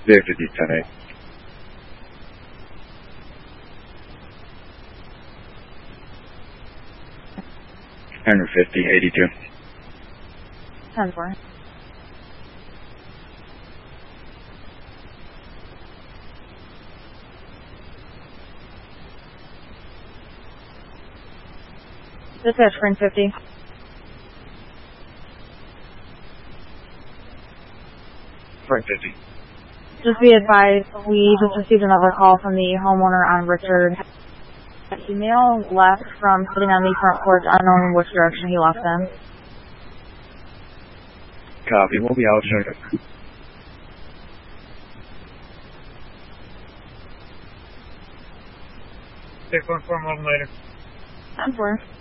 Victor D10-8. 150, 82. 10-4. Dispatch, Spring 50. Spring 50. Just be advised, we just received another call from the homeowner on Richard. Email left from sitting on the front porch, unknown which direction he left in. Copy, we'll be out soon. Take 1 form 11 later. 10-4.